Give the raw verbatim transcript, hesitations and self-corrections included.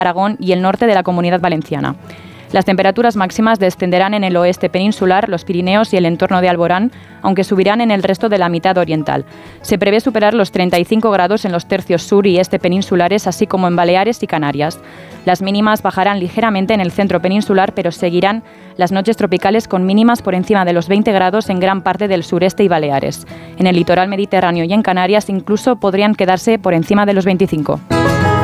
Aragón y el norte de la Comunidad Valenciana. Las temperaturas máximas descenderán en el oeste peninsular, los Pirineos y el entorno de Alborán, aunque subirán en el resto de la mitad oriental. Se prevé superar los treinta y cinco grados en los tercios sur y este peninsulares, así como en Baleares y Canarias. Las mínimas bajarán ligeramente en el centro peninsular, pero seguirán las noches tropicales con mínimas por encima de los veinte grados en gran parte del sureste y Baleares. En el litoral mediterráneo y en Canarias incluso podrían quedarse por encima de los veinticinco.